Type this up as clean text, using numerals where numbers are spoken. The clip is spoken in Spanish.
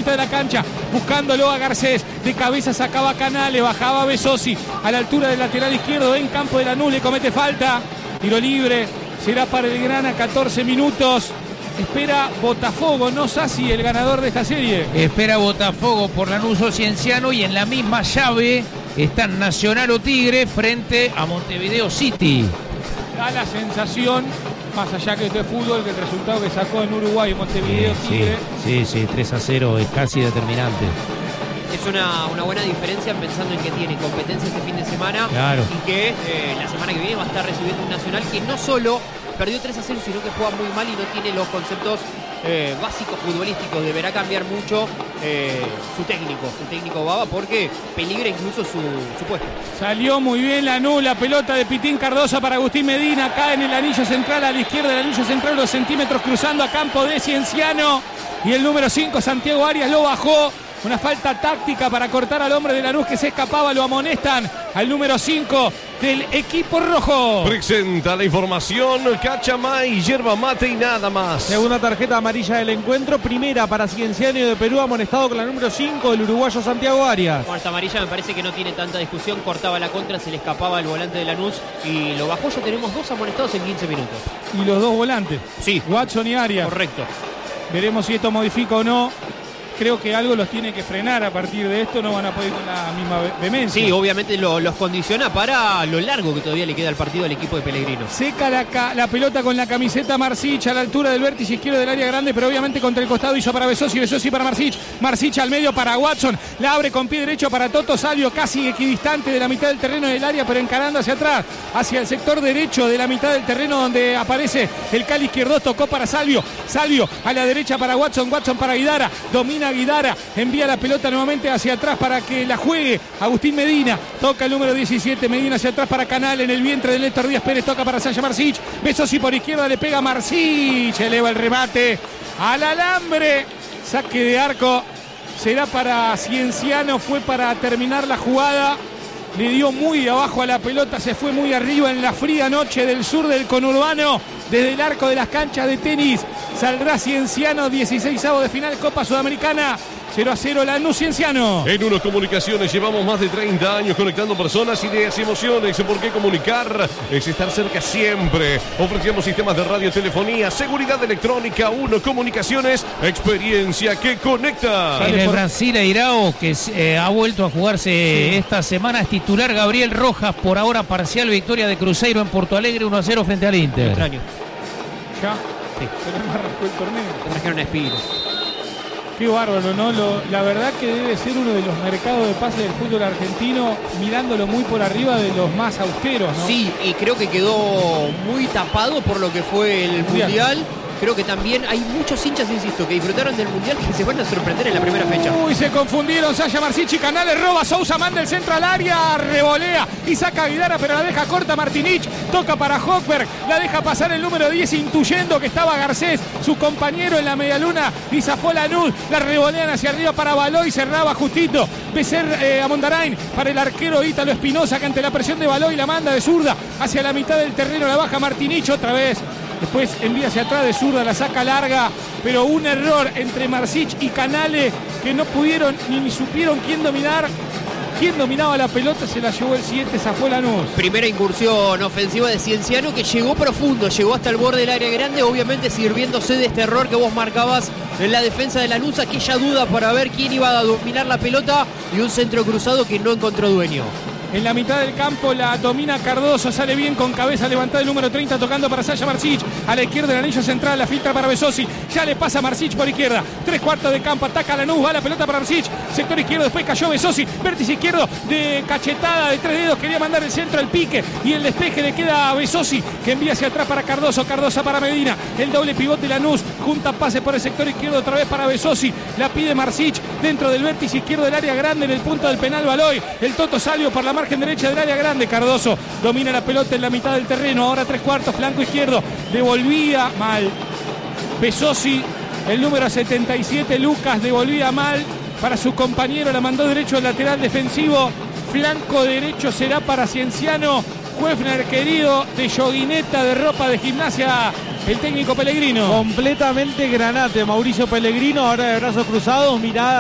mitad de la cancha, buscándolo a Garcés. De cabeza sacaba Canale, bajaba Besosi a la altura del lateral izquierdo en campo de Lanús, le comete falta. Tiro libre, será para el Grana, 14 minutos. Espera Botafogo, no Sassi, el ganador de esta serie. Espera Botafogo por Lanús o Cienciano, y en la misma llave están Nacional o Tigre frente a Montevideo City. Da la sensación, más allá que esto es fútbol, que el resultado que sacó en Uruguay Montevideo Tigre. Sí, 3-0 es casi determinante. Es una buena diferencia pensando en que tiene competencia este fin de semana. Claro. Y que la semana que viene va a estar recibiendo un Nacional que no solo perdió 3-0, sino que juega muy mal y no tiene los conceptos básicos futbolísticos. Deberá cambiar mucho su técnico Baba, porque peligra incluso su puesto. Salió muy bien Lanús, la pelota de Pitín Cardoso para Agustín Medina, cae en el anillo central, a la izquierda del anillo central, 2 centímetros cruzando a campo de Cienciano, y el número 5, Santiago Arias, lo bajó. Una falta táctica para cortar al hombre de Lanús que se escapaba, lo amonestan al número 5 del equipo rojo. Presenta la información Cachamay, yerba mate y nada más. Segunda tarjeta amarilla del encuentro, primera para Cienciano de Perú, amonestado con la número 5 del uruguayo Santiago Arias. Con esta amarilla me parece que no tiene tanta discusión, cortaba la contra, se le escapaba el volante de Lanús y lo bajó. Ya tenemos 2 amonestados en 15 minutos. Y los 2 volantes. Sí. Watson y Arias. Correcto. Veremos si esto modifica o no. Creo que algo los tiene que frenar a partir de esto, no van a poder con la misma vehemencia. Sí, obviamente los condiciona para lo largo que todavía le queda al partido al equipo de Pellegrino. Seca la pelota con la camiseta Marsic a la altura del vértice izquierdo del área grande, pero obviamente contra el costado hizo para Besosi para Marsic al medio para Watson, la abre con pie derecho para Toto Salvio, casi equidistante de la mitad del terreno del área, pero encarando hacia atrás, hacia el sector derecho de la mitad del terreno donde aparece el Cali izquierdo, tocó para Salvio a la derecha para Watson para Guidara, domina Guidara, envía la pelota nuevamente hacia atrás para que la juegue Agustín Medina, toca el número 17, Medina hacia atrás para Canal en el vientre de Néstor Díaz Pérez, toca para Sasha Marsic, Besosi por izquierda, le pega Marsic, eleva el remate al alambre, saque de arco, será para Cienciano, fue para terminar la jugada, le dio muy abajo a la pelota, se fue muy arriba en la fría noche del sur del conurbano, desde el arco de las canchas de tenis, saldrá Cienciano, 16avo de final Copa Sudamericana, 0-0 Lanús Cienciano. En Uno Comunicaciones llevamos más de 30 años conectando personas, ideas y emociones. ¿Por qué comunicar? Es estar cerca siempre. Ofrecemos sistemas de radiotelefonía, seguridad electrónica. Uno Comunicaciones, experiencia que conecta. En el Brasil, Airao, que ha vuelto a jugarse esta semana, es titular Gabriel Rojas, por ahora parcial victoria de Cruzeiro en Porto Alegre, 1-0 frente al Inter. Extraño. Ya, Sí. se le arrancó el torneo. Trajeron a Espino. Qué bárbaro, ¿no? La verdad que debe ser uno de los mercados de pase del fútbol argentino, mirándolo muy por arriba, de los más austeros, ¿no? Sí, y creo que quedó muy tapado por lo que fue el Mundial. Creo que también hay muchos hinchas, insisto, que disfrutaron del Mundial, que se van a sorprender en la primera fecha. Uy, se confundieron, Sasha Marsic y Canales, roba Sousa, manda el centro al área, revolea y saca a Guidara, pero la deja corta Martinich, toca para Hochberg, la deja pasar el número 10, intuyendo que estaba Garcés, su compañero en la medialuna, y zafó Lanús, la revolean hacia arriba para Baloy, cerraba justito, Becer a Mondarain, para el arquero Ítalo Espinosa, que ante la presión de Baloy la manda de zurda, hacia la mitad del terreno, la baja Martinich otra vez. Después envía hacia atrás de zurda, la saca larga, pero un error entre Marsic y Canale que no pudieron ni supieron quién dominar. Quién dominaba la pelota, se la llevó el 7, zafó Lanús. Primera incursión ofensiva de Cienciano, que llegó profundo, llegó hasta el borde del área grande, obviamente sirviéndose de este error que vos marcabas en la defensa de Lanús, aquella duda para ver quién iba a dominar la pelota y un centro cruzado que no encontró dueño. En la mitad del campo la domina Cardoso, sale bien con cabeza levantada el número 30, tocando para Sasha Marsic, a la izquierda del anillo central, la filtra para Besosi, ya le pasa Marsic por izquierda, 3/4 de campo, ataca Lanús, va la pelota para Marsic, sector izquierdo, después cayó Besosi, vértice izquierdo de cachetada de 3 dedos, quería mandar el centro al pique y el despeje le queda a Besosi, que envía hacia atrás para Cardoso para Medina, el doble pivote Lanús, junta pase por el sector izquierdo otra vez para Besosi, la pide Marsic dentro del vértice izquierdo del área grande, en el punto del penal Baloy, el Toto Salvio por la margen derecha del área grande, Cardoso domina la pelota en la mitad del terreno, ahora 3/4, flanco izquierdo, devolvía mal Besosi, el número 77 Lucas, devolvía mal para su compañero, la mandó derecho al lateral defensivo, flanco derecho será para Cienciano, Huefner querido, de yoguineta, de ropa de gimnasia, el técnico Pellegrino. Completamente granate Mauricio Pellegrino, ahora de brazos cruzados, mirada